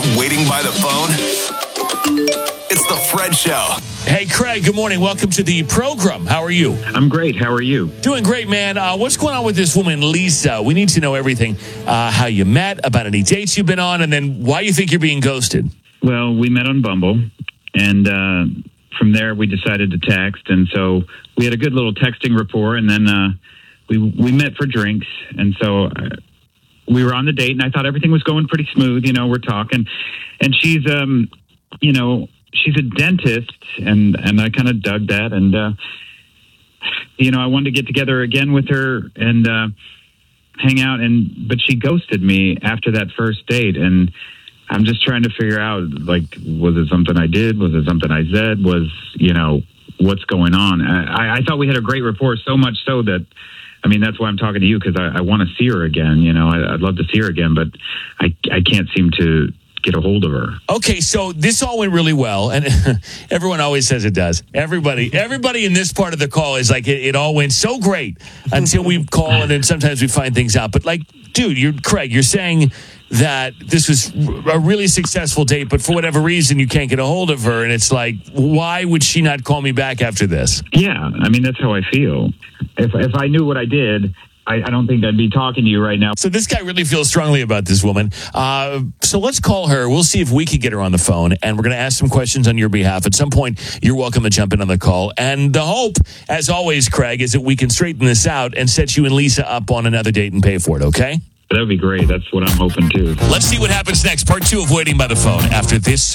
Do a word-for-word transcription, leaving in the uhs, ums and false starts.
waiting by the phone? It's the Fred Show. Hey, Craig, good morning. Welcome to the program. How are you? I'm great. How are you? Doing great, man. Uh, what's going on with this woman, Lisa? We need to know everything. Uh, how you met, about any dates you've been on, and then why you think you're being ghosted. Well, we met on Bumble, and uh, from there we decided to text, and so we had a good little texting rapport, and then uh, we we met for drinks, and so uh, we were on the date, and I thought everything was going pretty smooth. You know, we're talking, and she's, um, you know, she's a dentist, and, and I kind of dug that, and uh, you know, I wanted to get together again with her and uh, hang out, and but she ghosted me after that first date, and I'm just trying to figure out, like, was it something I did? Was it something I said? Was, you know, what's going on? I, I thought we had a great rapport, so much so that, I mean, that's why I'm talking to you, because I, I want to see her again. You know, I, I'd love to see her again, but I, I can't seem to get a hold of her. Okay, so this all went really well, and everyone always says it does. Everybody, everybody in this part of the call is like, it, it all went so great until we call, and then sometimes we find things out. But like, dude, you're Craig, you're saying that this was a really successful date, but for whatever reason, you can't get a hold of her, and it's like, why would she not call me back after this? Yeah, I mean, that's how I feel. If if I knew what I did, I, I don't think I'd be talking to you right now. So this guy really feels strongly about this woman. Uh, so let's call her. We'll see if we can get her on the phone, and we're going to ask some questions on your behalf. At some point, you're welcome to jump in on the call. And the hope, as always, Craig, is that we can straighten this out and set you and Lisa up on another date and pay for it, okay? That would be great. That's what I'm hoping too. Let's see what happens next. Part two of Waiting by the Phone after this.